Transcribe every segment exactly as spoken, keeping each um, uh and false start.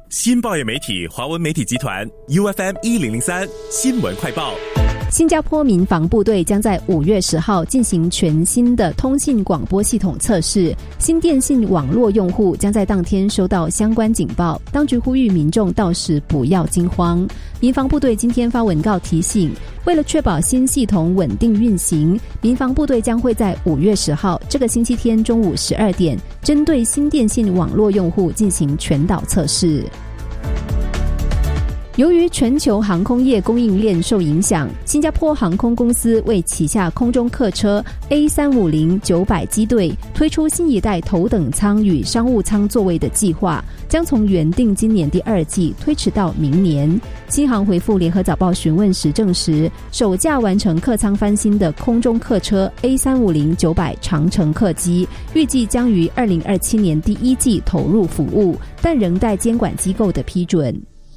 新报业媒体华文媒体集团 U F M 一零零三新闻快报。 新加坡民防部队将在五月十号进行全新的通信广播系统测试，新电信网络用户将在当天收到相关警报。当局呼吁民众到时不要惊慌。民防部队今天发文告提醒，为了确保新系统稳定运行，民防部队将会在五月十号这个星期天中午十二点，针对新电信网络用户进行全岛测试。由于全球航空业供应链受影响，新加坡航空公司为旗下空中客车 A 三五零九百 机队推出新一代头等舱与商务舱座位的计划，将从原定今年第二季推迟到明年。新航回复联合早报询问时证实，首架完成客舱翻新的空中客车 A 三五零九百 长程客机预计将于二零二七年第一季投入服务，但仍待监管机构的批准。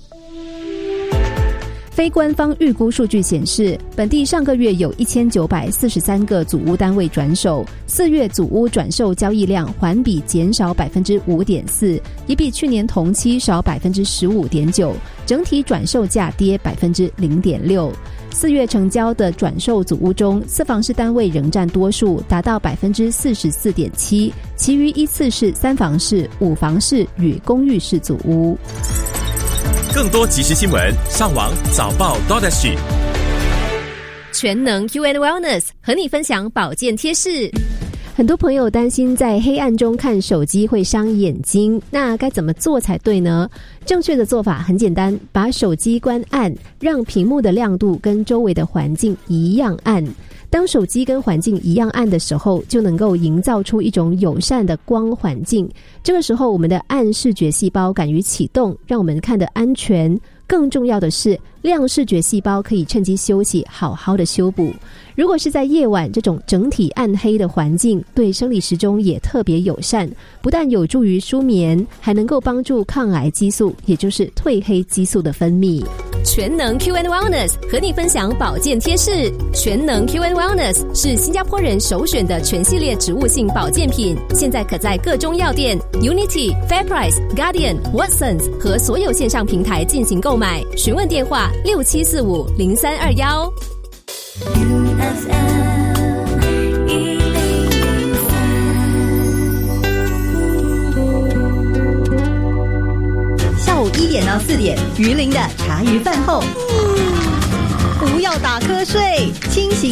非官方预估数据显示，本地上个月有一千九百四十三个组屋单位转手，四月组屋转售交易量环比减少 百分之五点四， 也比去年同期少 百分之十五点九， 整体转售价跌 百分之零点六。四月成交的转售组屋中，四房式单位仍占多数，达到 百分之四十四点七， 其余依次是三房式、五房式与公寓式组屋。 更多即时新闻，上网早报 .sg。 全能 Q and Wellness 和你分享保健贴士。很多朋友担心在黑暗中看手机会伤眼睛，那该怎么做才对呢？正确的做法很简单，把手机关暗，让屏幕的亮度跟周围的环境一样暗。当手机跟环境一样暗的时候，就能够营造出一种友善的光环境。这个时候，我们的暗视觉细胞敢于启动，让我们看得安全。更重要的是，亮视觉细胞可以趁机休息，好好的修补。如果是在夜晚，这种整体暗黑的环境对生理时钟也特别友善，不但有助于舒眠，还能够帮助抗癌激素，也就是褪黑激素的分泌。全能 Q and Wellness 和你分享保健贴士。全能 Q and Wellness 是新加坡人首选的全系列植物性保健品，现在可在各中药店 Unity、FairPrice、Guardian、Watsons 和所有线上平台进行购买。询问电话六七四五零三二一。 下午一点到四点，鱼鳞的茶余饭后，不要打瞌睡，清醒